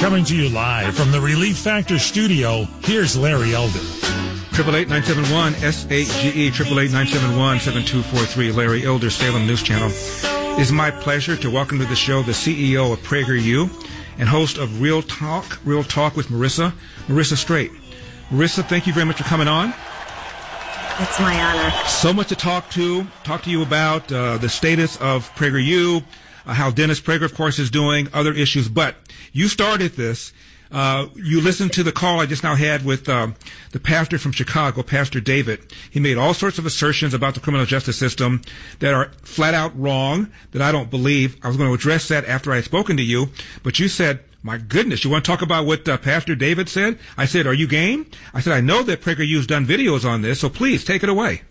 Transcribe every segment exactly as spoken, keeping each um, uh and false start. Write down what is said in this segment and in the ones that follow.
Coming to you live from the Relief Factor studio, here's Larry Elder. Triple eight nine seven one S A G E triple eight nine seven one seven two four three. Larry Elder, Salem News Channel. It is my pleasure to welcome to the show the C E O of PragerU and host of Real Talk, Real Talk with Marissa, Marissa Straight. Marissa, thank you very much for coming on. It's my honor. So much to talk to, talk to you about uh, the status of PragerU, uh, how Dennis Prager, of course, is doing, other issues. But you started this. Uh, you listened to the call I just now had with um, the pastor from Chicago, Pastor David. He made all sorts of assertions about the criminal justice system that are flat out wrong, that I don't believe. I was going to address that after I had spoken to you, but you said, my goodness, you want to talk about what uh, Pastor David said? I said, are you game? I said, I know that PragerU's done videos on this, so please take it away.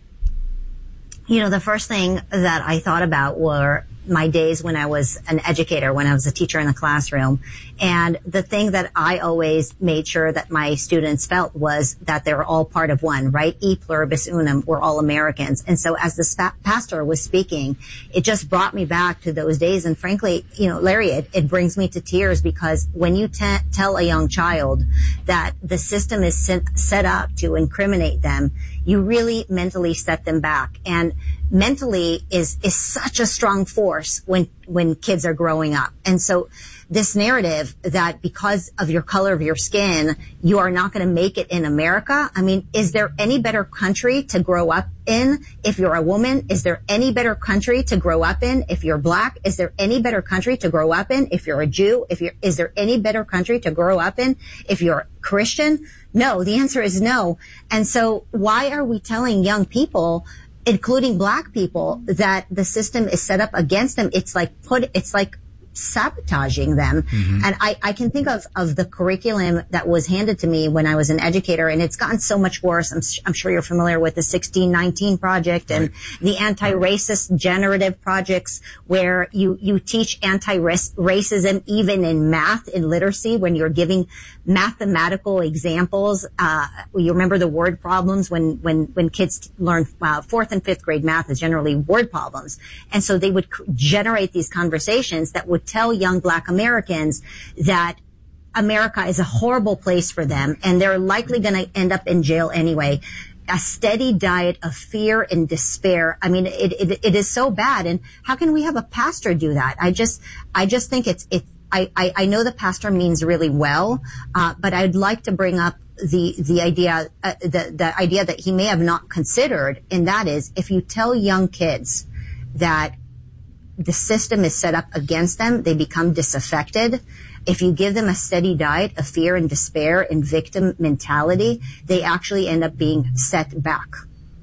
You know, the first thing that I thought about were my days when I was an educator, when I was a teacher in the classroom. And the thing that I always made sure that my students felt was that they're all part of one, right? E pluribus unum, we're all Americans. And so as the spa- pastor was speaking, it just brought me back to those days. And frankly, you know, Larry, it, it brings me to tears, because when you t- tell a young child that the system is set, set up to incriminate them, you really mentally set them back. And mentally is is such a strong force when when kids are growing up. And so this narrative that because of your color of your skin, you are not going to make it in America. I mean, is there any better country to grow up in if you're a woman? Is there any better country to grow up in if you're black? Is there any better country to grow up in if you're a Jew? If you're, is there any better country to grow up in if you're Christian? No, the answer is no. And so why are we telling young people, including black people, that the system is set up against them? It's like put, it's like sabotaging them. Mm-hmm. And I, I can think of, of the curriculum that was handed to me when I was an educator, and it's gotten so much worse. I'm, I'm sure you're familiar with the sixteen nineteen project and right. the anti-racist generative projects, where you, you teach anti-racism even in math, in literacy, when you're giving mathematical examples. Uh, you remember the word problems when, when, when kids learn uh, fourth and fifth grade math is generally word problems. And so they would c- generate these conversations that would tell young black Americans that America is a horrible place for them, and they're likely going to end up in jail anyway. A steady diet of fear and despair. I mean, it, it, it is so bad. And how can we have a pastor do that? I just, I just think it's, it's, I, I, I know the pastor means really well, uh, but I'd like to bring up the, the idea, uh, the, the idea that he may have not considered. And that is, if you tell young kids that the system is set up against them, they become disaffected. If you give them a steady diet of fear and despair and victim mentality, they actually end up being set back.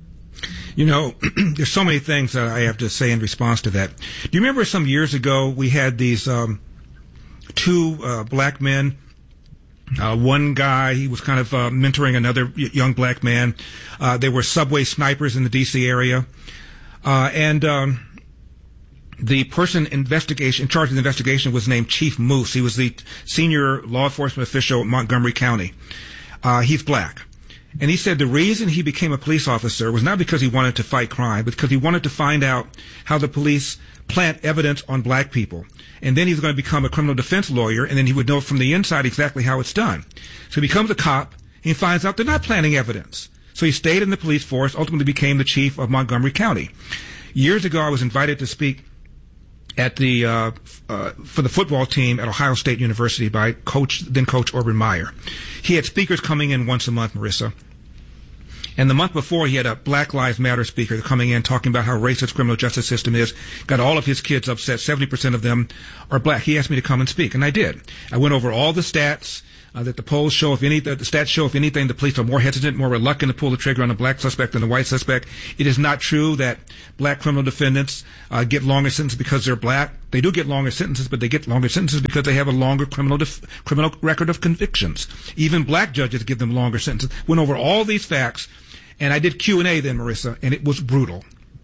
You know, there's so many things that I have to say in response to that. Do you remember some years ago we had these um, two uh, black men? Uh, one guy, he was kind of uh, mentoring another y- young black man. Uh, they were subway snipers in the D C area. Uh, and um, the person investigation in charge of the investigation was named Chief Moose. He was the senior law enforcement official in Montgomery County. Uh, he's black. And he said the reason he became a police officer was not because he wanted to fight crime, but because he wanted to find out how the police plant evidence on black people. And then he was going to become a criminal defense lawyer, and then he would know from the inside exactly how it's done. So he becomes a cop, and he finds out they're not planting evidence. So he stayed in the police force, ultimately became the chief of Montgomery County. Years ago, I was invited to speak at the uh, uh, for the football team at Ohio State University by coach then coach Urban Meyer. He had speakers coming in once a month, Marissa. And the month before, he had a Black Lives Matter speaker coming in talking about how racist criminal justice system is. Got all of his kids upset. seventy percent of them are black. He asked me to come and speak, and I did. I went over all the stats uh, that the polls show. If any, the stats show, if anything, the police are more hesitant, more reluctant to pull the trigger on a black suspect than a white suspect. It is not true that black criminal defendants uh, get longer sentences because they're black. They do get longer sentences, but they get longer sentences because they have a longer criminal def- criminal record of convictions. Even black judges give them longer sentences. Went over all these facts. And I did Q and A then, Marissa, and it was brutal.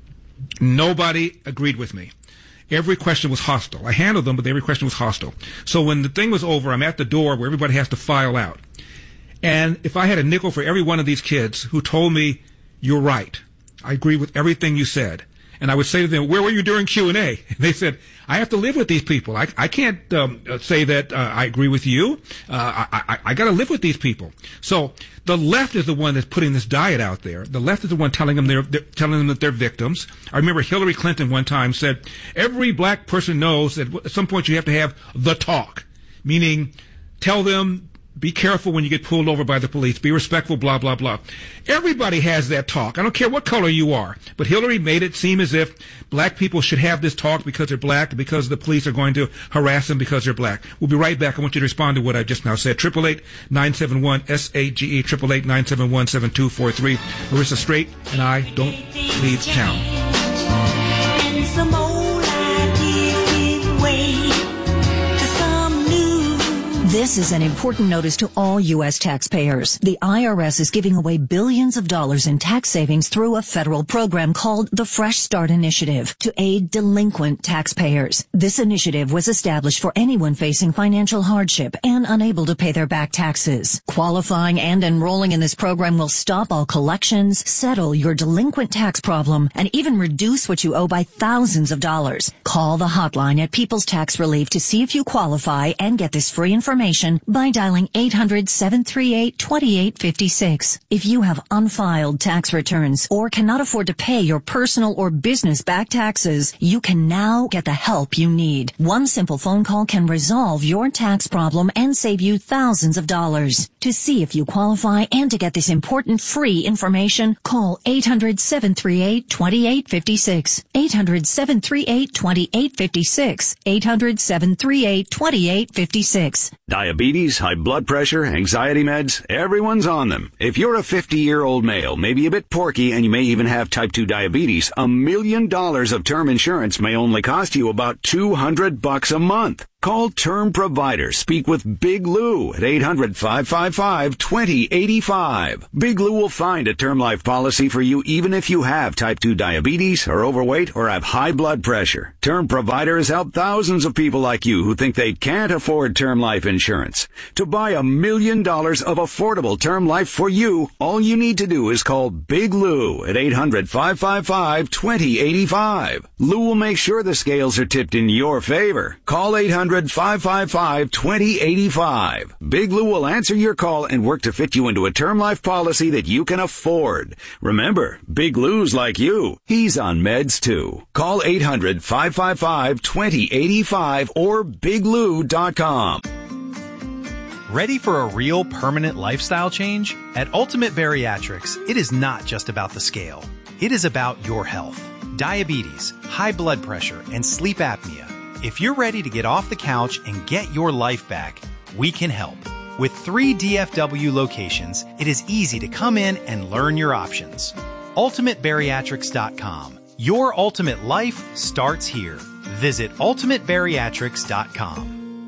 Nobody agreed with me. Every question was hostile. I handled them, but every question was hostile. So when the thing was over, I'm at the door where everybody has to file out. And if I had a nickel for every one of these kids who told me, you're right, I agree with everything you said, and I would say to them, where were you during Q and A? And they said, I have to live with these people. I, I can't um, say that uh, I agree with you. Uh, I, I, I got to live with these people. So the left is the one that's putting this diet out there. The left is the one telling them they're, they're telling them that they're victims. I remember Hillary Clinton one time said, every black person knows that at some point you have to have the talk, meaning tell them, be careful when you get pulled over by the police. Be respectful, blah, blah, blah. Everybody has that talk. I don't care what color you are. But Hillary made it seem as if black people should have this talk because they're black, because the police are going to harass them because they're black. We'll be right back. I want you to respond to what I just now said. eight eight eight, nine seven one, S A G E, eight eight eight, nine seven one, seven two four three. Marissa Straight and I don't leave town. And some old ideas give way. This is an important notice to all U S taxpayers. The I R S is giving away billions of dollars in tax savings through a federal program called the Fresh Start Initiative to aid delinquent taxpayers. This initiative was established for anyone facing financial hardship and unable to pay their back taxes. Qualifying and enrolling in this program will stop all collections, settle your delinquent tax problem, and even reduce what you owe by thousands of dollars. Call the hotline at People's Tax Relief to see if you qualify and get this free information by dialing eight hundred, seven three eight, two eight five six. If you have unfiled tax returns or cannot afford to pay your personal or business back taxes, you can now get the help you need. One simple phone call can resolve your tax problem and save you thousands of dollars. To see if you qualify and to get this important free information, call eight hundred, seven three eight, two eight five six. eight hundred, seven three eight, two eight five six. eight hundred, seven three eight, two eight five six. Diabetes, high blood pressure, anxiety meds, everyone's on them. If you're a fifty-year-old male, maybe a bit porky, and you may even have type two diabetes, a million dollars of term insurance may only cost you about two hundred bucks a month. Call Term Provider. Speak with Big Lou at eight hundred, five five five, two zero eight five. Big Lou will find a term life policy for you even if you have type two diabetes, are overweight, or have high blood pressure. Term Provider has helped thousands of people like you who think they can't afford term life insurance. To buy a million dollars of affordable term life for you, all you need to do is call Big Lou at eight hundred, five five five, two zero eight five. Lou will make sure the scales are tipped in your favor. Call eight hundred, five five five, two zero eight five. Big Lou will answer your call and work to fit you into a term life policy that you can afford. Remember, Big Lou's like you. He's on meds too. Call eight hundred, five five five, two zero eight five or big lou dot com. Ready for a real permanent lifestyle change? At Ultimate Bariatrics, it is not just about the scale. It is about your health. Diabetes, high blood pressure, and sleep apnea. If you're ready to get off the couch and get your life back, we can help. With three D F W locations, it is easy to come in and learn your options. ultimate bariatrics dot com. Your ultimate life starts here. Visit ultimate bariatrics dot com.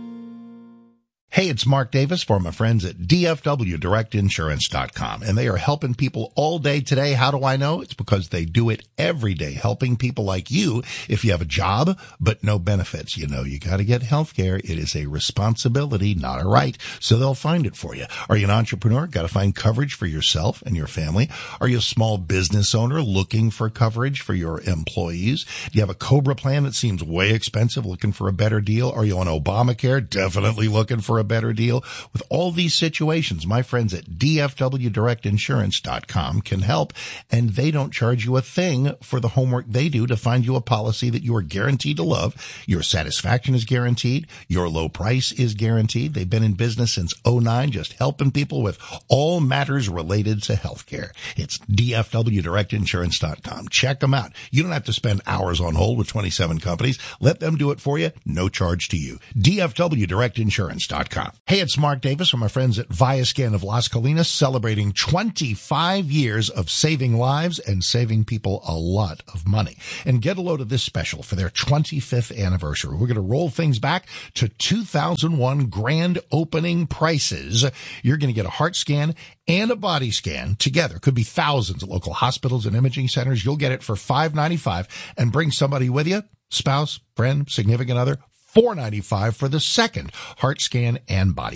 Hey, it's Mark Davis for my friends at D F W Direct Insurance dot com, and they are helping people all day today. How do I know? It's because they do it every day, helping people like you. If you have a job but no benefits, you know you got to get health care. It is a responsibility, not a right, so they'll find it for you. Are you an entrepreneur? Got to find coverage for yourself and your family. Are you a small business owner looking for coverage for your employees? Do you have a COBRA plan that seems way expensive, looking for a better deal? Are you on Obamacare? Definitely looking for a better deal. With all these situations, my friends at D F W Direct Insurance dot com can help, and they don't charge you a thing for the homework they do to find you a policy that you are guaranteed to love. Your satisfaction is guaranteed. Your low price is guaranteed. They've been in business since oh nine, just helping people with all matters related to healthcare. It's D F W Direct Insurance dot com. Check them out. You don't have to spend hours on hold with twenty-seven companies. Let them do it for you. No charge to you. D F W Direct Insurance dot com. Hey, it's Mark Davis from my friends at Viascan of Las Colinas, celebrating twenty-five years of saving lives and saving people a lot of money. And get a load of this special for their twenty-fifth anniversary. We're going to roll things back to two thousand one grand opening prices. You're going to get a heart scan and a body scan together. Could be thousands at local hospitals and imaging centers. You'll get it for five ninety-five, and bring somebody with you, spouse, friend, significant other, four ninety-five for the second heart scan and body scan.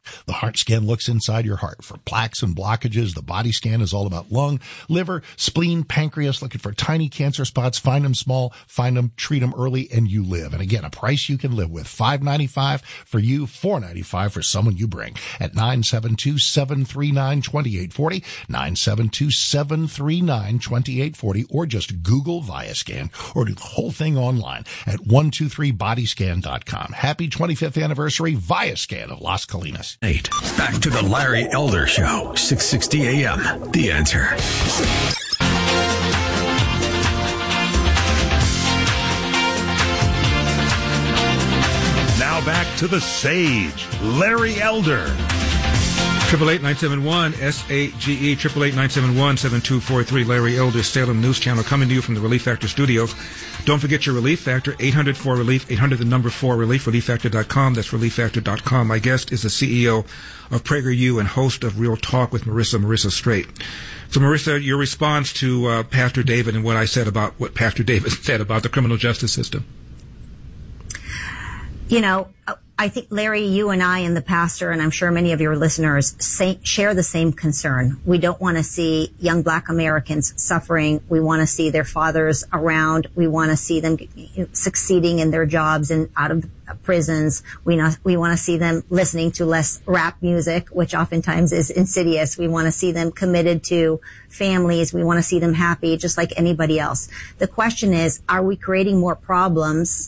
The heart scan looks inside your heart for plaques and blockages. The body scan is all about lung, liver, spleen, pancreas, looking for tiny cancer spots. Find them small, find them, treat them early, and you live. And again, a price you can live with. five ninety-five for you, four ninety-five for someone you bring at nine seven two, seven three nine, two eight four zero, nine seven two, seven three nine, two eight four zero, or just Google ViaScan or do the whole thing online at one two three body scan dot com. Happy twenty-fifth anniversary, ViaScan of Las Colinas. Eight. Back to the Larry Elder Show, six sixty A M. The Answer. Now back to the Sage, Larry Elder. Triple eight nine seven one S A G E triple eight nine seven one seven two four three. Larry Elder, Salem News Channel, coming to you from the Relief Factor Studios. Don't forget your Relief Factor, eight hundred four relief, eight hundred the number four relief, relief factor dot com. That's relief factor dot com. My guest is the C E O of PragerU and host of Real Talk with Marissa, Marissa Straight. So, Marissa, your response to uh, Pastor David and what I said about what Pastor David said about the criminal justice system. You know, I think, Larry, you and I and the pastor, and I'm sure many of your listeners, say, share the same concern. We don't want to see young black Americans suffering. We want to see their fathers around. We want to see them succeeding in their jobs and out of prisons. We know, we want to see them listening to less rap music, which oftentimes is insidious. We want to see them committed to families. We want to see them happy, just like anybody else. The question is, are we creating more problems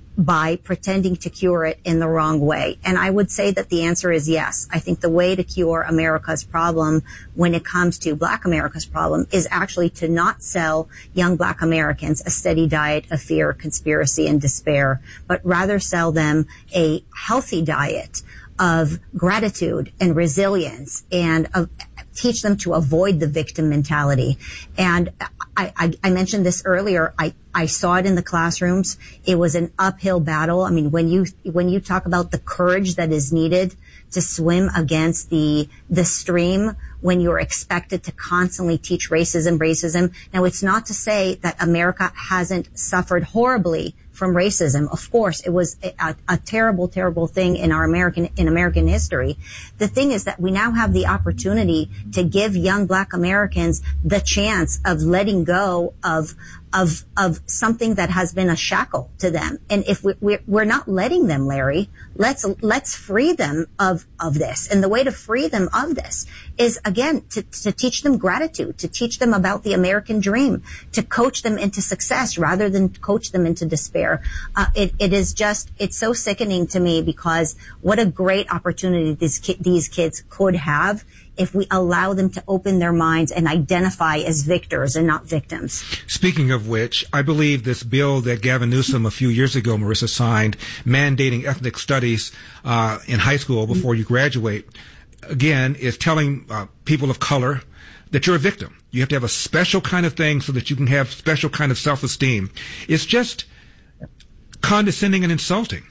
by pretending to cure it in the wrong way? And I would say that the answer is yes. I think the way to cure America's problem when it comes to black America's problem is actually to not sell young black Americans a steady diet of fear, conspiracy, and despair, but rather sell them a healthy diet of gratitude and resilience and of teach them to avoid the victim mentality. And I, I, I mentioned this earlier. I, I saw it in the classrooms. It was an uphill battle. I mean, when you, when you talk about the courage that is needed to swim against the, the stream, when you're expected to constantly teach racism, racism. Now, it's not to say that America hasn't suffered horribly from racism. Of course, it was a, a terrible, terrible thing in our American, in American history. The thing is that we now have the opportunity to give young black Americans the chance of letting go of of of something that has been a shackle to them. And if we, we're, we're not letting them, Larry, let's let's free them of of this. And the way to free them of this is, again, to, to teach them gratitude, to teach them about the American dream, to coach them into success rather than coach them into despair. Uh, it, it is just, it's so sickening to me, because what a great opportunity these ki- these kids could have if we allow them to open their minds and identify as victors and not victims. Speaking of which, I believe this bill that Gavin Newsom a few years ago, Marissa, signed, mandating ethnic studies uh, in high school before you graduate, again, is telling uh, people of color that you're a victim. You have to have a special kind of thing so that you can have special kind of self-esteem. It's just condescending and insulting.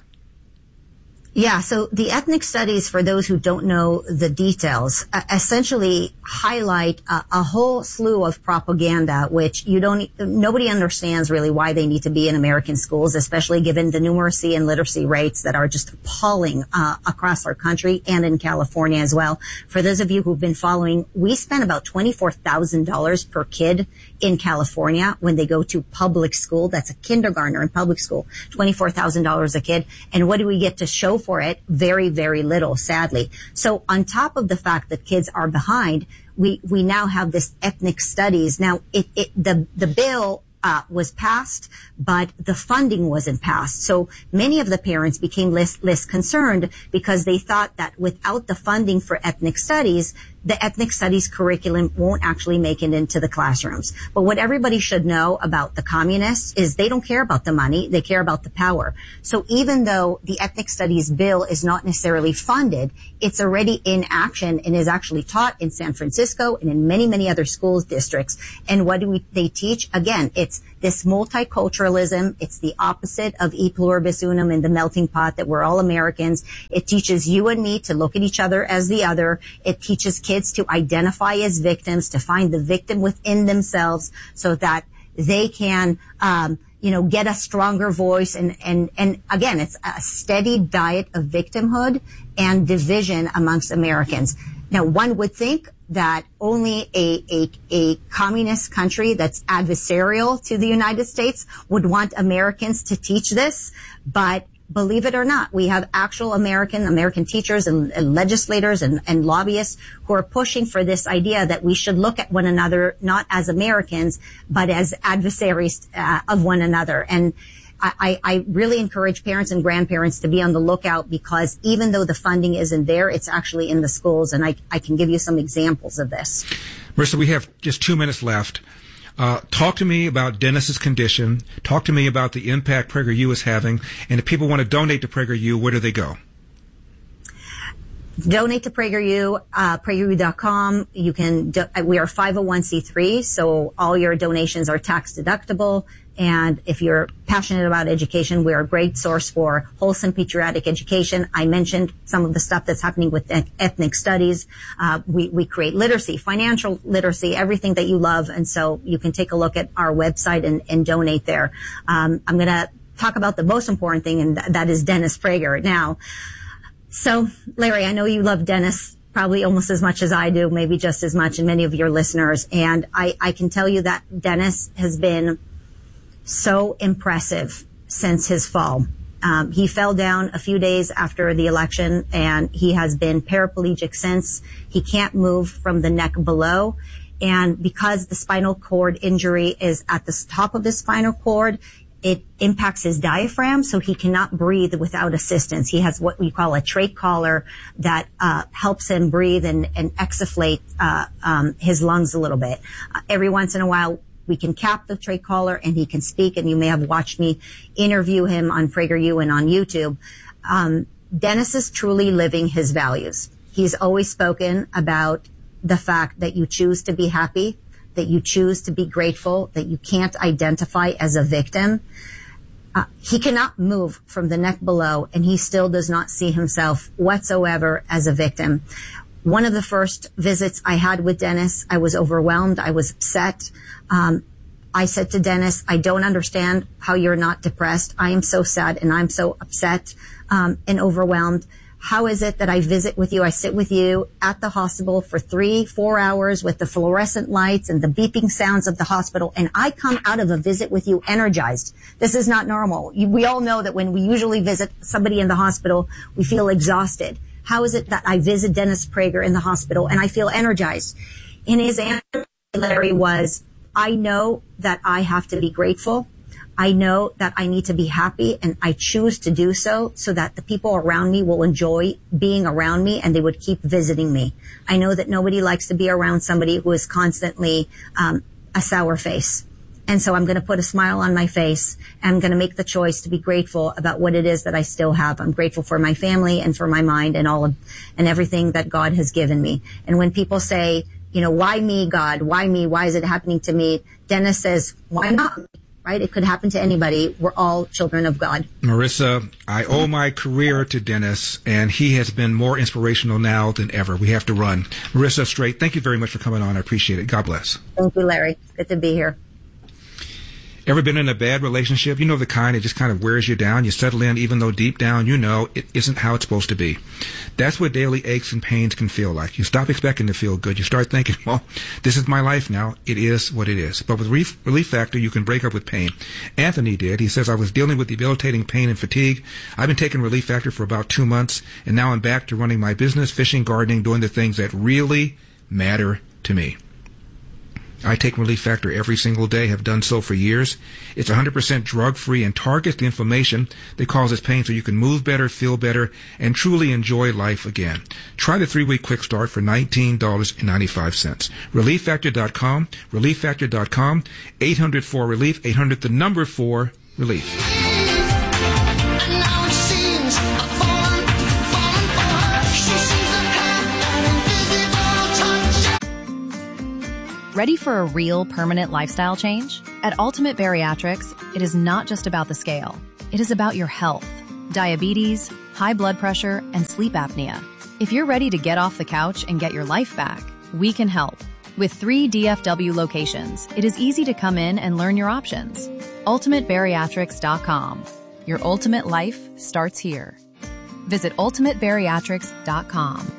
Yeah, so the ethnic studies, for those who don't know the details, uh, essentially highlight uh, a whole slew of propaganda, which you don't, nobody understands really why they need to be in American schools, especially given the numeracy and literacy rates that are just appalling uh, across our country and in California as well. For those of you who've been following, we spend about twenty-four thousand dollars per kid in California when they go to public school. That's a kindergartner in public school, twenty-four thousand dollars a kid. And what do we get to show for it? Very, very little, sadly. So on top of the fact that kids are behind, we, we now have this ethnic studies. Now, it, it, the, the bill, uh, was passed, but the funding wasn't passed. So many of the parents became less, less concerned because they thought that without the funding for ethnic studies, the ethnic studies curriculum won't actually make it into the classrooms. But what everybody should know about the communists is they don't care about the money, they care about the power. So even though the ethnic studies bill is not necessarily funded, it's already in action and is actually taught in San Francisco and in many, many other school districts. And what do we, they teach? Again, it's this multiculturalism. It's the opposite of e pluribus unum in the melting pot, that we're all Americans. It teaches you and me to look at each other as the other. It teaches kids to identify as victims, to find the victim within themselves so that they can, um, you know, get a stronger voice. And, and, and again, it's a steady diet of victimhood and division amongst Americans. Now, one would think that only a, a, a communist country that's adversarial to the United States would want Americans to teach this, but believe it or not, we have actual American, American teachers and, and legislators and, and lobbyists who are pushing for this idea that we should look at one another not as Americans, but as adversaries uh, of one another. And I, I really encourage parents and grandparents to be on the lookout, because even though the funding isn't there, it's actually in the schools. And I, I can give you some examples of this. Marissa, we have just two minutes left. Uh, talk to me about Dennis's condition. Talk to me about the impact PragerU is having. And if people want to donate to PragerU, where do they go? Donate to PragerU, uh, PragerU dot com. You can, do, we are five oh one c three, so all your donations are tax deductible. And if you're passionate about education, we're a great source for wholesome patriotic education. I mentioned some of the stuff that's happening with ethnic studies. Uh, we, we create literacy, financial literacy, everything that you love. And so you can take a look at our website and, and donate there. Um, I'm going to talk about the most important thing, and th- that is Dennis Prager. Now, so Larry, I know you love Dennis probably almost as much as I do, maybe just as much, and many of your listeners. And I, I can tell you that Dennis has been so impressive since his fall. Um, he fell down a few days after the election, and he has been paraplegic since. He can't move from the neck below. And because the spinal cord injury is at the top of his spinal cord, it impacts his diaphragm, so he cannot breathe without assistance. He has what we call a trach collar that uh, helps him breathe and, and exfoliate uh, um, his lungs a little bit. Uh, every once in a while, we can cap the trach collar and he can speak, and you may have watched me interview him on PragerU and on YouTube. Um, Dennis is truly living his values. He's always spoken about the fact that you choose to be happy, that you choose to be grateful, that you can't identify as a victim. Uh, he cannot move from the neck below, and he still does not see himself whatsoever as a victim. One of the first visits I had with Dennis, I was overwhelmed. I was upset. Um, I said to Dennis, I don't understand how you're not depressed. I am so sad and I'm so upset um, and overwhelmed. How is it that I visit with you? I sit with you at the hospital for three, four hours with the fluorescent lights and the beeping sounds of the hospital, and I come out of a visit with you energized. This is not normal. You, we all know that when we usually visit somebody in the hospital, we feel exhausted. How is it that I visit Dennis Prager in the hospital and I feel energized? And his answer, Larry, was, I know that I have to be grateful. I know that I need to be happy, and I choose to do so so that the people around me will enjoy being around me and they would keep visiting me. I know that nobody likes to be around somebody who is constantly um, a sour face. And so I'm going to put a smile on my face, and I'm going to make the choice to be grateful about what it is that I still have. I'm grateful for my family and for my mind and all of, and everything that God has given me. And when people say, you know, why me, God? Why me? Why is it happening to me? Dennis says, why not? Right? It could happen to anybody. We're all children of God. Marissa, I owe my career to Dennis, and he has been more inspirational now than ever. We have to run. Marissa Straight, thank you very much for coming on. I appreciate it. God bless. Thank you, Larry. Good to be here. Ever been in a bad relationship? You know, the kind that just kind of wears you down. You settle in even though deep down you know it isn't how it's supposed to be. That's what daily aches and pains can feel like. You stop expecting to feel good. You start thinking, well, this is my life now. It is what it is. But with Relief, Relief Factor, you can break up with pain. Anthony did. He says, I was dealing with debilitating pain and fatigue. I've been taking Relief Factor for about two months, and now I'm back to running my business, fishing, gardening, doing the things that really matter to me. I take Relief Factor every single day, have done so for years. It's one hundred percent drug-free and targets the inflammation that causes pain so you can move better, feel better, and truly enjoy life again. Try the three-week quick start for nineteen dollars and ninety-five cents. relief factor dot com, relief factor dot com, eight hundred four relief, eight hundred the number four relief. Ready for a real permanent lifestyle change? At Ultimate Bariatrics, it is not just about the scale. It is about your health, diabetes, high blood pressure, and sleep apnea. If you're ready to get off the couch and get your life back, we can help. With three D F W locations, it is easy to come in and learn your options. ultimate bariatrics dot com. Your ultimate life starts here. Visit ultimate bariatrics dot com.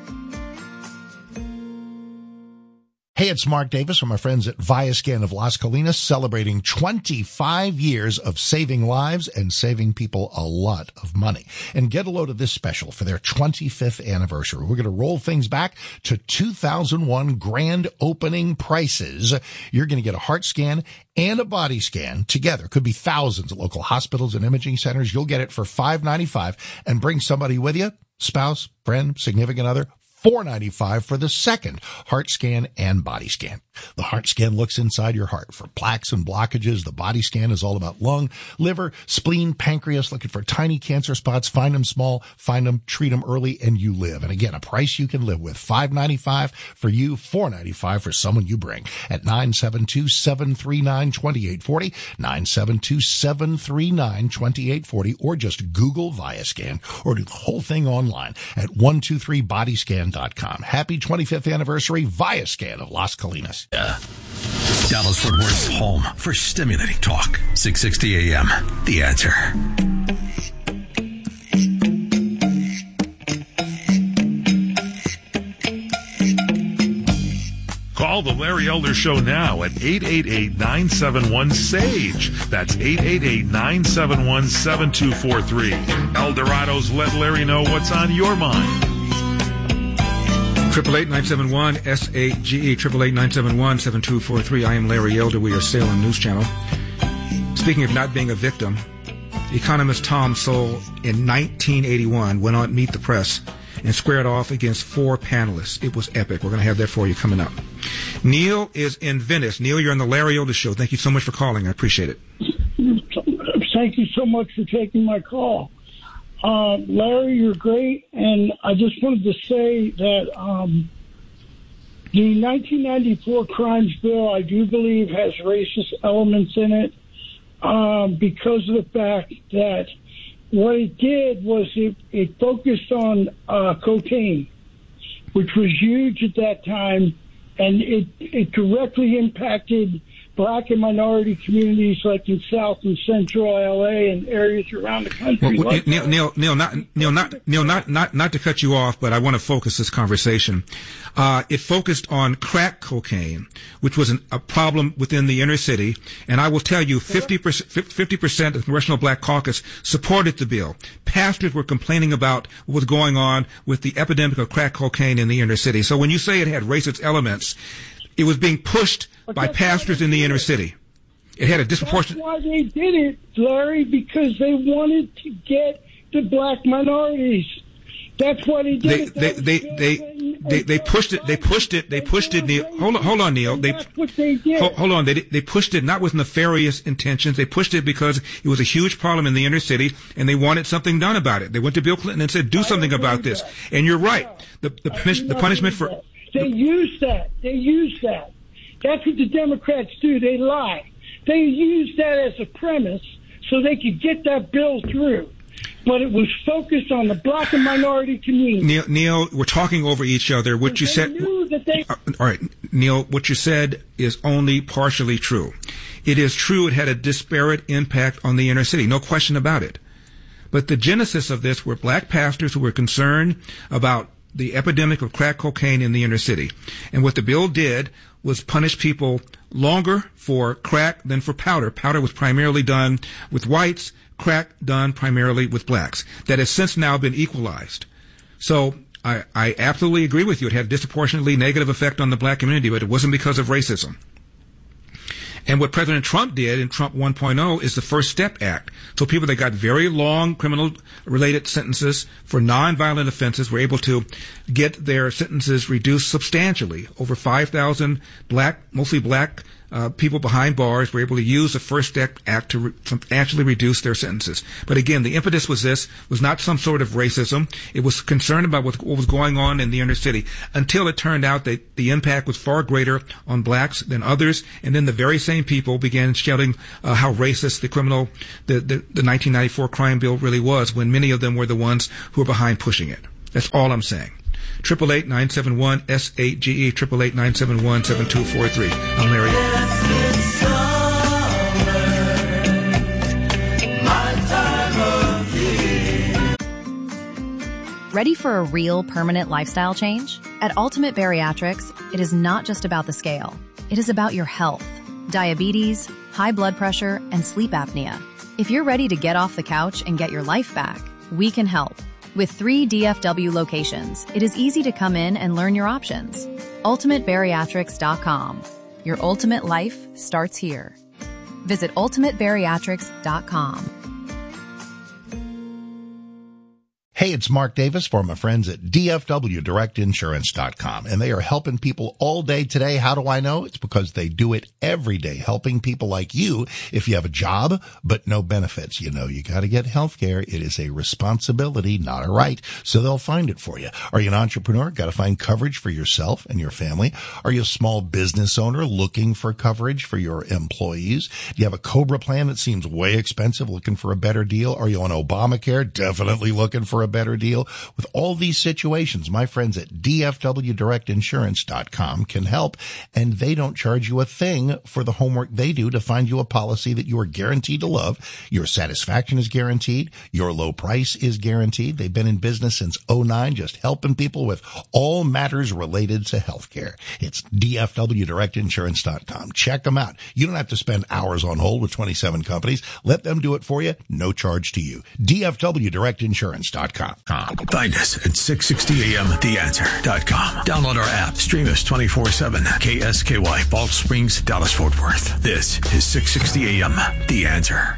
Hey, it's Mark Davis from our friends at Viascan of Las Colinas, celebrating twenty-five years of saving lives and saving people a lot of money. And get a load of this special for their twenty-fifth anniversary. We're going to roll things back to two thousand one grand opening prices. You're going to get a heart scan and a body scan together. Could be thousands at local hospitals and imaging centers. You'll get it for five dollars and ninety-five cents and bring somebody with you, spouse, friend, significant other, four dollars and ninety-five cents for the second heart scan and body scan. The heart scan looks inside your heart for plaques and blockages. The body scan is all about lung, liver, spleen, pancreas, looking for tiny cancer spots. Find them small, find them, treat them early, and you live. And again, a price you can live with. five dollars and ninety-five cents for you, four dollars and ninety-five cents for someone you bring at nine seven two, seven three nine, two eight four zero, nine seven two, seven three nine, two eight four zero, or just Google Viascan or do the whole thing online at one two three body scan dot com. Happy twenty-fifth anniversary, Viascan of Las Colinas. Yeah. Dallas-Fort Worth's home for stimulating talk. six sixty A M. The Answer. Call the Larry Elder Show now at eight eight eight, nine seven one, S A G E. That's eight eight eight, nine seven one, seven two four three. Eldorado's Let Larry Know What's on Your Mind. Triple eight nine seven one S A G E, triple eight nine seven one seven two four three. I am Larry Elder. We are Salem News Channel. Speaking of not being a victim, economist Tom Sowell in nineteen eighty-one went on Meet the Press and squared off against four panelists. It was epic. We're going to have that for you coming up. Neil is in Venice. Neil, you're on the Larry Elder Show. Thank you so much for calling. I appreciate it. Thank you so much for taking my call. Uh, Larry, you're great, and I just wanted to say that um, the nineteen ninety-four Crimes Bill, I do believe, has racist elements in it um, because of the fact that what it did was it, it focused on uh, cocaine, which was huge at that time, and it, it directly impacted black and minority communities like in South and Central L A and areas around the country. Well, like Neil, Neil, Neil, not, Neil, not, Neil, not, not, not to cut you off, but I want to focus this conversation. Uh, it focused on crack cocaine, which was an, a problem within the inner city. And I will tell you, fifty percent, fifty percent of the Congressional Black Caucus supported the bill. Pastors were complaining about what was going on with the epidemic of crack cocaine in the inner city. So when you say it had racist elements, it was being pushed by pastors in the inner city. It had a disproportionate... That's why they did it, Larry, because they wanted to get the black minorities. That's why they did they, it. They, they, they, they, they pushed it, they pushed it, they pushed it, Neil. Hold on, hold on, Neil. They, That's what they did. Hold, hold on. They, they pushed it not with nefarious intentions. They pushed it because it was a huge problem in the inner city, and they wanted something done about it. They went to Bill Clinton and said, do something about this. And you're right. The, the, punish, the punishment for... That. They use that. They use that. That's what the Democrats do. They lie. They use that as a premise so they could get that bill through. But it was focused on the black and minority community. Neil, Neil, we're talking over each other. What you they said... Knew that they, uh, all right, Neil, what you said is only partially true. It is true it had a disparate impact on the inner city. No question about it. But the genesis of this were black pastors who were concerned about the epidemic of crack cocaine in the inner city. And what the bill did was punish people longer for crack than for powder. Powder was primarily done with whites, crack done primarily with blacks. That has since now been equalized. So I, I absolutely agree with you. It had a disproportionately negative effect on the black community, but it wasn't because of racism. And what President Trump did in Trump one point oh is the First Step Act. So people that got very long criminal-related sentences for nonviolent offenses were able to get their sentences reduced substantially. Over five thousand black, mostly black uh, people behind bars were able to use the First Step Act to re- substantially reduce their sentences. But again, the impetus was this, was not some sort of racism. It was concerned about what, what was going on in the inner city, until it turned out that the impact was far greater on blacks than others. And then the very same people began shouting uh, how racist the criminal, the, the, the nineteen ninety-four crime bill really was, when many of them were the ones who were behind pushing it. That's all I'm saying. Triple eight nine seven one S eight G E, triple eight nine seven one seven two four three. I'm Larry. Ready for a real permanent lifestyle change? At Ultimate Bariatrics, it is not just about the scale. It is about your health, diabetes, high blood pressure, and sleep apnea. If you're ready to get off the couch and get your life back, we can help. With three D F W locations, it is easy to come in and learn your options. ultimate bariatrics dot com. Your ultimate life starts here. Visit ultimate bariatrics dot com. Hey, it's Mark Davis for my friends at D F W Direct Insurance dot com, and they are helping people all day today. How do I know? It's because they do it every day, helping people like you. If you have a job but no benefits, you know you got to get health care. It is a responsibility, not a right, so they'll find it for you. Are you an entrepreneur? Got to find coverage for yourself and your family. Are you a small business owner looking for coverage for your employees? Do you have a COBRA plan that seems way expensive, looking for a better deal? Are you on Obamacare? Definitely looking for a better deal. With all these situations, my friends at D F W Direct Insurance dot com can help, and they don't charge you a thing for the homework they do to find you a policy that you are guaranteed to love. Your satisfaction is guaranteed. Your low price is guaranteed. They've been in business since oh nine, just helping people with all matters related to healthcare. It's D F W Direct Insurance dot com. Check them out. You don't have to spend hours on hold with twenty-seven companies. Let them do it for you. No charge to you. D F W Direct Insurance dot com. Find us at six sixty A M the answer dot com. Download our app. Stream us twenty-four seven. K S K Y, Balch Springs, Dallas, Fort Worth. This is six sixty A M The Answer.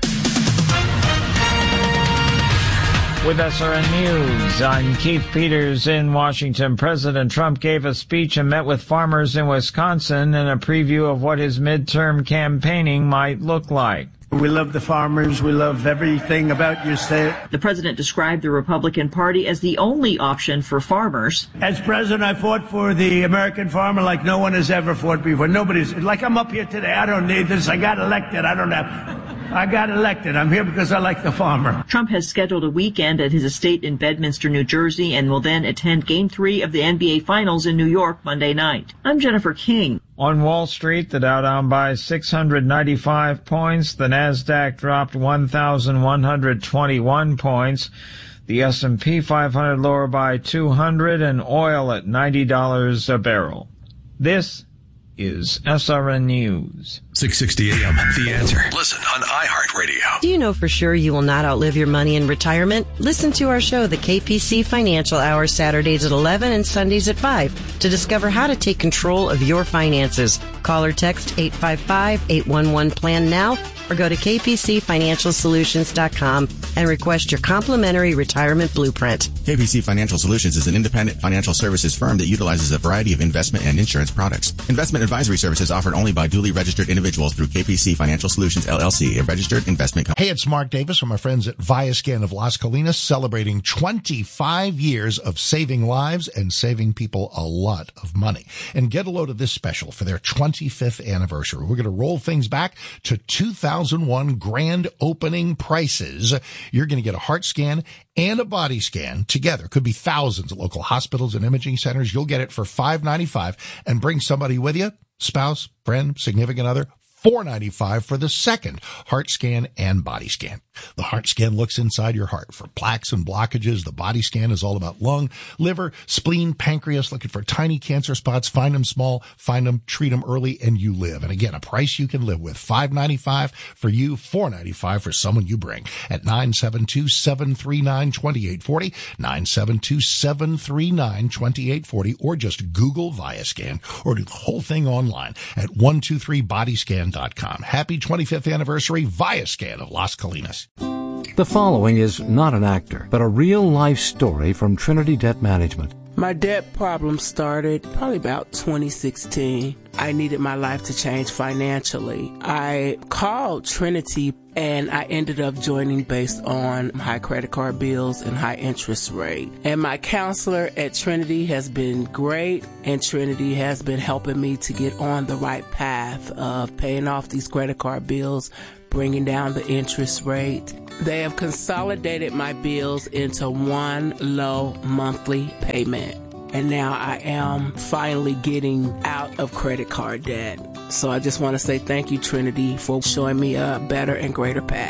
With S R N News, I'm Keith Peters in Washington. President Trump gave a speech and met with farmers in Wisconsin in a preview of what his midterm campaigning might look like. We love the farmers. We love everything about your state. The president described the Republican Party as the only option for farmers. As president, I fought for the American farmer like no one has ever fought before. Nobody's, like I'm up here today. I don't need this. I got elected. I don't have... I got elected. I'm here because I like the farmer. Trump has scheduled a weekend at his estate in Bedminster, New Jersey, and will then attend Game three of the N B A Finals in New York Monday night. I'm Jennifer King. On Wall Street, the Dow down by six hundred ninety-five points. The Nasdaq dropped one thousand one hundred twenty-one points. The S and P five hundred lower by two hundred, and oil at ninety dollars a barrel. This is S R N News. six sixty A M The Answer. Listen on iHeartRadio. Do you know for sure you will not outlive your money in retirement? Listen to our show, the K P C Financial Hour, Saturdays at eleven and Sundays at five to discover how to take control of your finances. Call or text eight five five, eight one one, PLAN now or go to k p c financial solutions dot com and request your complimentary retirement blueprint. K P C Financial Solutions is an independent financial services firm that utilizes a variety of investment and insurance products. Investment advisory services offered only by duly registered individuals through K P C Financial Solutions, L L C, a registered investment company. Hey, it's Mark Davis from my friends at Viascan of Las Colinas, celebrating twenty-five years of saving lives and saving people a lot of money. And get a load of this special for their twenty-fifth anniversary. We're going to roll things back to two thousand one grand opening prices. You're going to get a heart scan and a body scan together. Could be thousands at local hospitals and imaging centers. You'll get it for five dollars and ninety-five cents and bring somebody with you, spouse, friend, significant other. four dollars and ninety-five cents for the second heart scan and body scan. The heart scan looks inside your heart for plaques and blockages. The body scan is all about lung, liver, spleen, pancreas, looking for tiny cancer spots. Find them small, find them, treat them early, and you live. And again, a price you can live with. five dollars and ninety-five cents for you, four dollars and ninety-five cents for someone you bring at nine seven two, seven three nine, two eight four zero, nine seven two, seven three nine, two eight four zero, or just Google Viascan or do the whole thing online at one two three body scan dot com. Happy twenty-fifth anniversary, Viascan of Las Colinas. The following is not an actor, but a real-life story from Trinity Debt Management. My debt problem started probably about twenty sixteen. I needed my life to change financially. I called Trinity and I ended up joining based on high credit card bills and high interest rate. And my counselor at Trinity has been great, and Trinity has been helping me to get on the right path of paying off these credit card bills, bringing down the interest rate. They have consolidated my bills into one low monthly payment. And now I am finally getting out of credit card debt. So I just want to say thank you, Trinity, for showing me a better and greater path.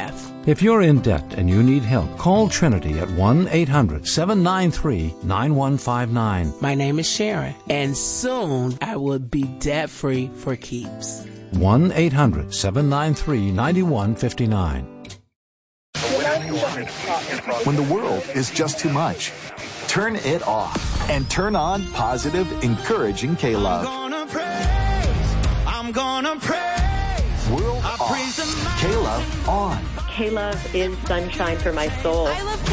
If you're in debt and you need help, call Trinity at one eight hundred seven nine three nine one five nine. My name is Sharon, and soon I will be debt-free for keeps. one eight hundred seven nine three nine one five nine. When the world is just too much, turn it off and turn on positive, encouraging K-Love. I'm gonna praise, I'm gonna praise. World I off. Praise K-Love on. K-Love is sunshine for my soul. I love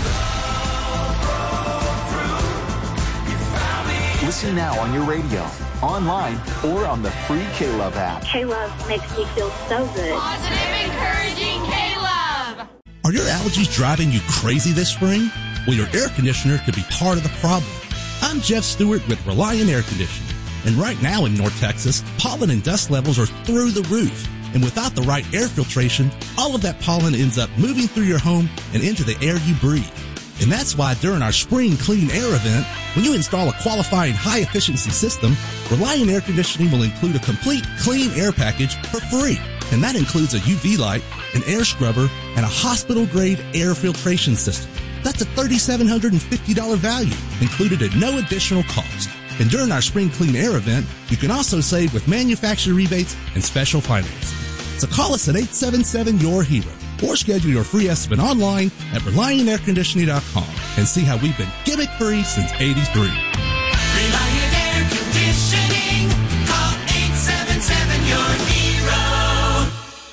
K-Love. Listen now on your radio, online, or on the free K-Love app. K-Love makes me feel so good. Positive, encouraging K-Love. Are your allergies driving you crazy this spring? Well, your air conditioner could be part of the problem. I'm Jeff Stewart with Reliant Air Conditioning. And right now in North Texas, pollen and dust levels are through the roof. And without the right air filtration, all of that pollen ends up moving through your home and into the air you breathe. And that's why during our Spring Clean Air event, when you install a qualifying high-efficiency system, Reliant Air Conditioning will include a complete clean air package for free. And that includes a U V light, an air scrubber, and a hospital-grade air filtration system. That's a three thousand seven hundred fifty dollars value, included at no additional cost. And during our Spring Clean Air event, you can also save with manufacturer rebates and special financing. So call us at eight seven seven, Y O U R HERO or schedule your free estimate online at reliant air conditioning dot com and see how we've been gimmick-free since eighty-three. Reliant Air Conditioning. Call eight seven seven, Y O U R HERO.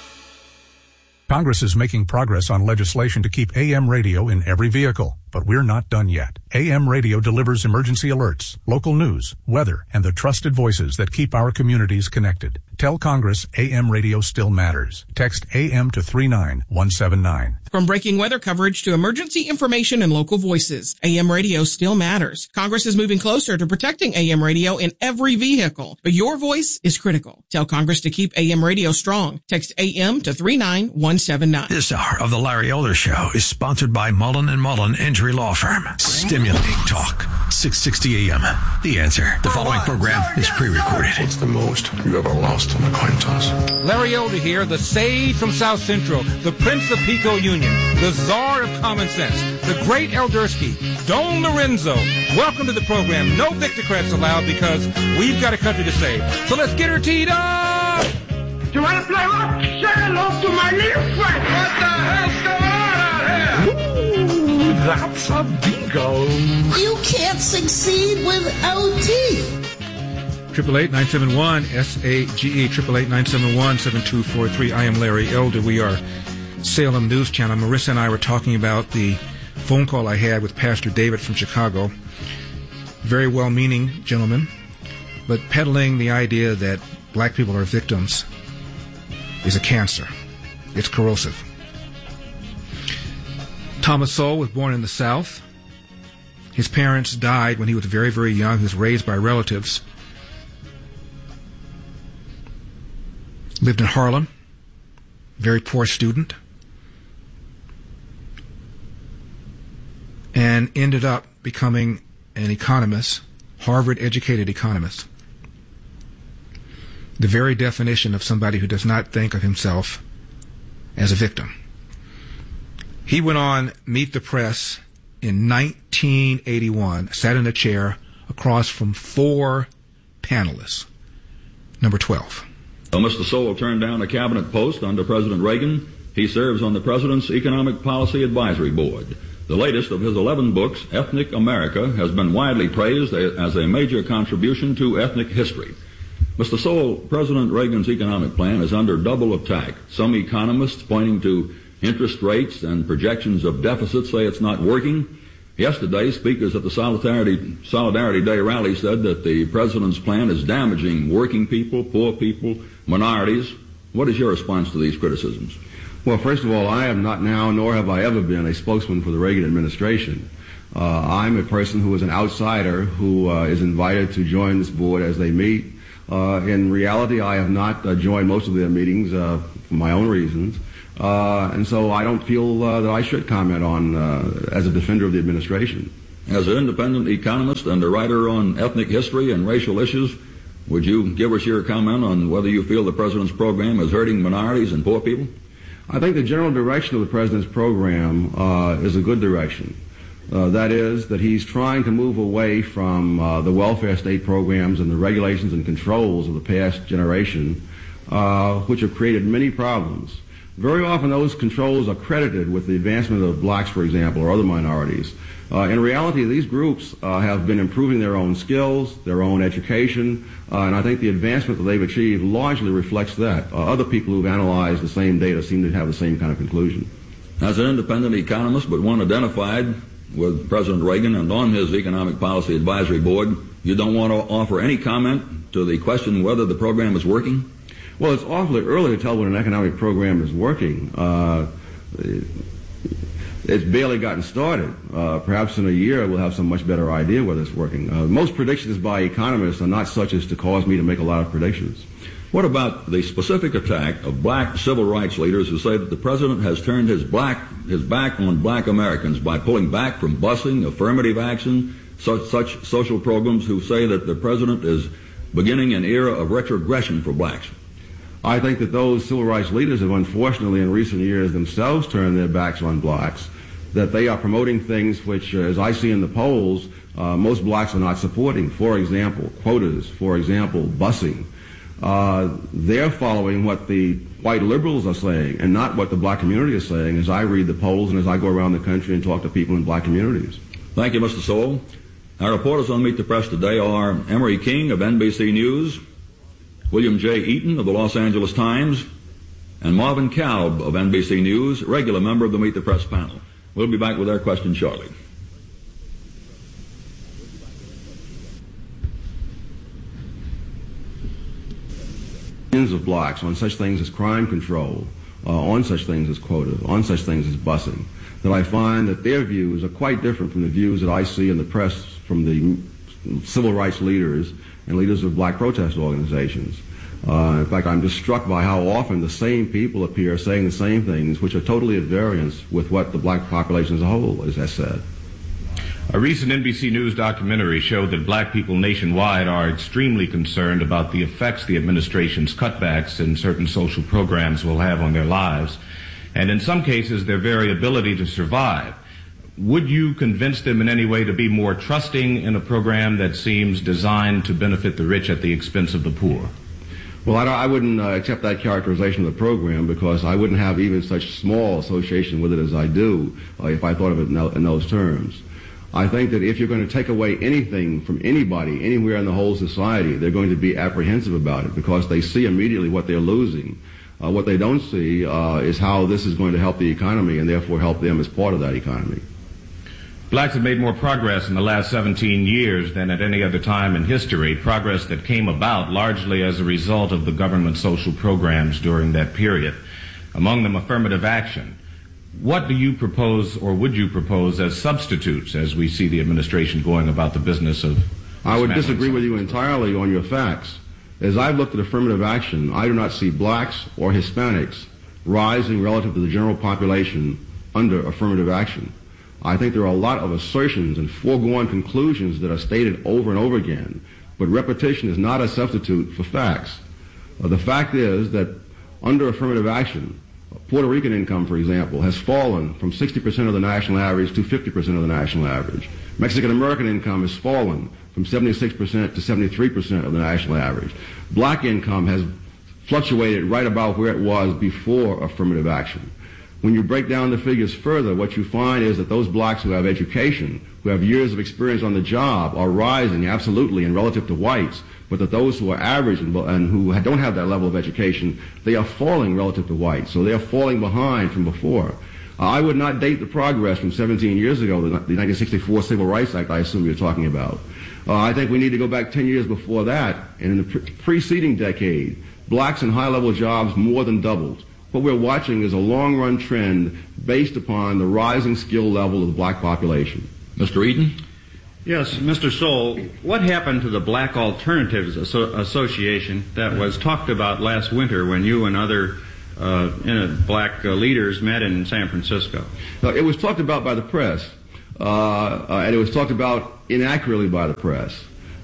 Congress is making progress on legislation to keep A M radio in every vehicle, but we're not done yet. A M radio delivers emergency alerts, local news, weather, and the trusted voices that keep our communities connected. Tell Congress A M radio still matters. Text A M to three nine one seven nine. From breaking weather coverage to emergency information and local voices, A M radio still matters. Congress is moving closer to protecting A M radio in every vehicle, but your voice is critical. Tell Congress to keep A M radio strong. Text A M to three nine one seven nine. This hour of the Larry Elder Show is sponsored by Mullen and Mullen Injury Law Firm. Stimulating talk. six sixty A M. The Answer. The following program is pre-recorded. What's the most you ever lost on a coin toss? Larry Elder here, the sage from South Central, the Prince of Pico Union, the czar of common sense, the great Eldersky, Don Lorenzo. Welcome to the program. No Victocrats allowed because we've got a country to save. So let's get her teed up! You want to play what? Say hello to my little friend. What the hell's going on out here? Ooh, that's a bingo. You can't succeed without teeth. Triple eight nine seven one S A G E triple eight nine seven one seven two four three. I am Larry Elder. We are Salem News Channel. Marissa and I were talking about the phone call I had with Pastor David from Chicago. Very well-meaning gentleman, but peddling the idea that black people are victims is a cancer. It's corrosive. Thomas Sowell was born in the South. His parents died when he was very, very young. He was raised by relatives. Lived in Harlem. Very poor student. And ended up becoming an economist, Harvard-educated economist. The very definition of somebody who does not think of himself as a victim. He went on Meet the Press in nineteen eighty-one, sat in a chair across from four panelists. Number twelve. Well, Mister Sowell turned down a cabinet post under President Reagan. He serves on the President's Economic Policy Advisory Board. The latest of his eleven books, Ethnic America, has been widely praised as a major contribution to ethnic history. Mister Sowell, President Reagan's economic plan is under double attack. Some economists pointing to interest rates and projections of deficits say it's not working. Yesterday, speakers at the Solidarity, Solidarity Day rally said that the President's plan is damaging working people, poor people, minorities. What is your response to these criticisms? Well, first of all, I am not now, nor have I ever been, a spokesman for the Reagan administration. Uh, I'm a person who is an outsider who uh, is invited to join this board as they meet. Uh, in reality, I have not uh, joined most of their meetings uh, for my own reasons. Uh, and so I don't feel uh, that I should comment on, uh, as a defender of the administration. As an independent economist and a writer on ethnic history and racial issues, would you give us your comment on whether you feel the President's program is hurting minorities and poor people? I think the general direction of the President's program uh, is a good direction. Uh, that is, that he's trying to move away from uh, the welfare state programs and the regulations and controls of the past generation, uh, which have created many problems. Very often those controls are credited with the advancement of blacks, for example, or other minorities. Uh, in reality, these groups uh, have been improving their own skills, their own education, uh, and I think the advancement that they've achieved largely reflects that. Uh, other people who've analyzed the same data seem to have the same kind of conclusion. As an independent economist, but one identified with President Reagan and on his Economic Policy Advisory Board, you don't want to offer any comment to the question whether the program is working? Well, it's awfully early to tell when an economic program is working. Uh, it's barely gotten started. Uh, perhaps in a year we'll have some much better idea whether it's working. Uh, most predictions by economists are not such as to cause me to make a lot of predictions. What about the specific attack of black civil rights leaders who say that the President has turned his black his back on black Americans by pulling back from busing, affirmative action, such, such social programs, who say that the President is beginning an era of retrogression for blacks? I think that those civil rights leaders have unfortunately in recent years themselves turned their backs on blacks, that they are promoting things which, uh, as I see in the polls, uh, most blacks are not supporting. For example, quotas, for example, busing. Uh, they're following what the white liberals are saying and not what the black community is saying as I read the polls and as I go around the country and talk to people in black communities. Thank you, Mister Sowell. Our reporters on Meet the Press today are Emery King of N B C News, William J. Eaton of the Los Angeles Times, and Marvin Kalb of N B C News, regular member of the Meet the Press panel. We'll be back with our questions shortly. Of blacks on such things as crime control, uh, on such things as quotas, on such things as busing, that I find that their views are quite different from the views that I see in the press from the civil rights leaders and leaders of black protest organizations. Uh, in fact, I'm just struck by how often the same people appear saying the same things, which are totally at variance with what the black population as a whole has said. A recent N B C News documentary showed that black people nationwide are extremely concerned about the effects the administration's cutbacks in certain social programs will have on their lives, and in some cases their very ability to survive. Would you convince them in any way to be more trusting in a program that seems designed to benefit the rich at the expense of the poor? Well, I, I wouldn't uh, accept that characterization of the program because I wouldn't have even such small association with it as I do uh, if I thought of it in, in those terms. I think that if you're going to take away anything from anybody, anywhere in the whole society, they're going to be apprehensive about it because they see immediately what they're losing. Uh, what they don't see uh, is how this is going to help the economy and therefore help them as part of that economy. Blacks have made more progress in the last seventeen years than at any other time in history, progress that came about largely as a result of the government social programs during that period, among them affirmative action. What do you propose, or would you propose, as substitutes as we see the administration going about the business of... I would disagree with you entirely on your facts. As I've looked at affirmative action, I do not see blacks or Hispanics rising relative to the general population under affirmative action. I think there are a lot of assertions and foregone conclusions that are stated over and over again, but repetition is not a substitute for facts. Uh, the fact is that under affirmative action, Puerto Rican income, for example, has fallen from sixty percent of the national average to fifty percent of the national average. Mexican American income has fallen from seventy-six percent to seventy-three percent of the national average. Black income has fluctuated right about where it was before affirmative action. When you break down the figures further, what you find is that those blacks who have education, who have years of experience on the job, are rising absolutely in relative to whites, but that those who are average and, and who don't have that level of education, they are falling relative to whites. So they are falling behind from before. Uh, I would not date the progress from seventeen years ago, the, the nineteen sixty-four Civil Rights Act I assume you're talking about. Uh, I think we need to go back ten years before that, and in the pre- preceding decade, blacks in high-level jobs more than doubled. What we're watching is a long-run trend based upon the rising skill level of the black population. Mister Eaton? Yes, Mister Sowell, what happened to the Black Alternatives Asso- Association that was talked about last winter when you and other uh, in a black uh, leaders met in San Francisco? Uh, it was talked about by the press, uh, uh, and it was talked about inaccurately by the press.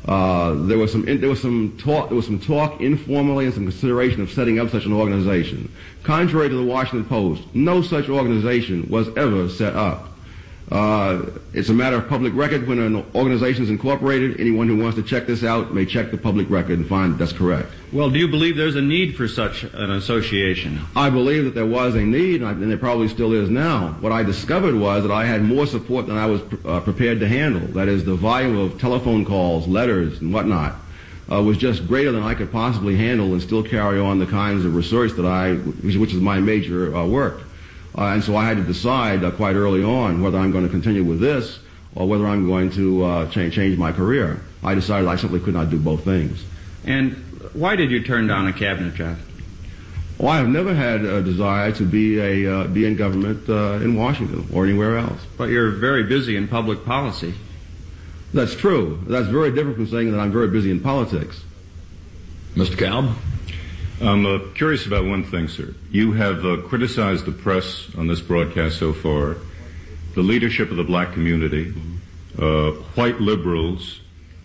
Uh, there was some there was some talk there was some talk informally and some consideration of setting up such an organization. Contrary to the Washington Post, no such organization was ever set up. Uh, it's a matter of public record when an organization is incorporated. Anyone who wants to check this out may check the public record and find that's correct. Well, do you believe there's a need for such an association? I believe that there was a need, and, I, and there probably still is now. What I discovered was that I had more support than I was uh, prepared to handle. That is, the volume of telephone calls, letters, and whatnot uh, was just greater than I could possibly handle and still carry on the kinds of research that I, which, which is my major uh, work. Uh, and so I had to decide uh, quite early on whether I'm going to continue with this or whether I'm going to uh, change, change my career. I decided I simply could not do both things. And why did you turn down a cabinet job? Well, I have never had a desire to be a uh, be in government uh, in Washington or anywhere else. But you're very busy in public policy. That's true. That's very different from saying that I'm very busy in politics. Mister Kalb? I'm uh, curious about one thing, sir. You have uh, criticized the press on this broadcast so far, the leadership of the black community, uh, white liberals,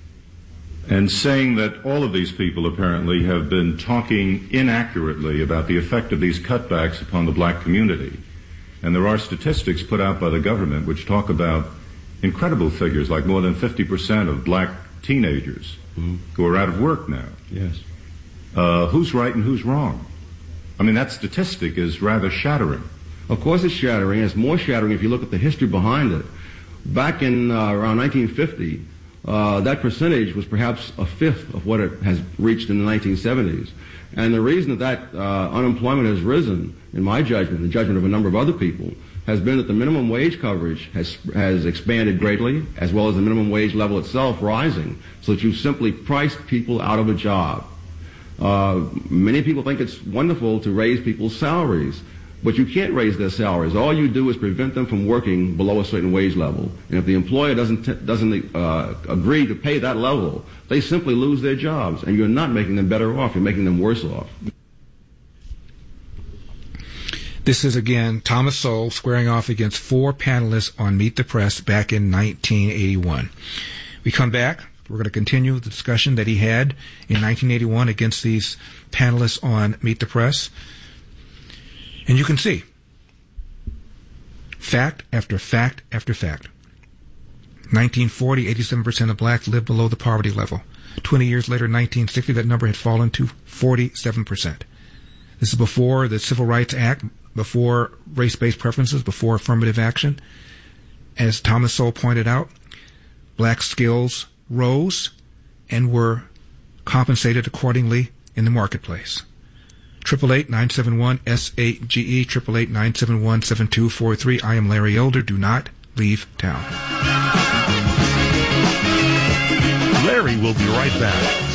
and saying that all of these people apparently have been talking inaccurately about the effect of these cutbacks upon the black community. And there are statistics put out by the government which talk about incredible figures, like more than fifty percent of black teenagers mm-hmm. who are out of work now. Yes. Uh, who's right and who's wrong? I mean, that statistic is rather shattering. Of course it's shattering. It's more shattering if you look at the history behind it. Back in uh, around nineteen fifty, uh, that percentage was perhaps a fifth of what it has reached in the nineteen seventies. And the reason that that uh, unemployment has risen, in my judgment, the judgment of a number of other people, has been that the minimum wage coverage has has expanded greatly, as well as the minimum wage level itself rising, so that you've simply priced people out of a job. Uh, many people think it's wonderful to raise people's salaries, but you can't raise their salaries. All you do is prevent them from working below a certain wage level. And if the employer doesn't t- doesn't uh, agree to pay that level, they simply lose their jobs, and you're not making them better off. You're making them worse off. This is, again, Thomas Sowell squaring off against four panelists on Meet the Press back in nineteen eighty-one. We come back. We're going to continue the discussion that he had in nineteen eighty-one against these panelists on Meet the Press. And you can see fact after fact after fact. nineteen forty, eighty-seven percent of blacks lived below the poverty level. twenty years later, nineteen sixty, that number had fallen to forty-seven percent. This is before the Civil Rights Act, before race-based preferences, before affirmative action. As Thomas Sowell pointed out, black skills rose and were compensated accordingly in the marketplace. eight eight eight, nine seven one, S eight G E, eight eight eight, nine seven one, seven two four three. I am Larry Elder. Do not leave town. Larry will be right back.